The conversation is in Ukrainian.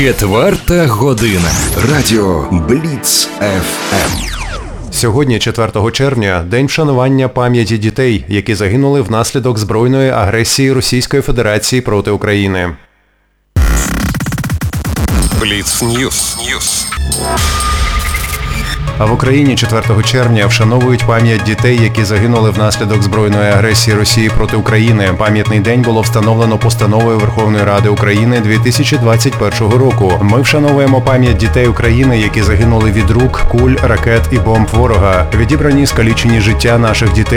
4 година. Радіо Бліц ФМ. Сьогодні, 4 червня, день вшанування пам'яті дітей, які загинули внаслідок збройної агресії Російської Федерації проти України. Бліц Ньюс. А в Україні 4 червня вшановують пам'ять дітей, які загинули внаслідок збройної агресії Росії проти України. Пам'ятний день було встановлено постановою Верховної Ради України 2021 року. Ми вшановуємо пам'ять дітей України, які загинули від рук, куль, ракет і бомб ворога. Відібрані скалічені життя наших дітей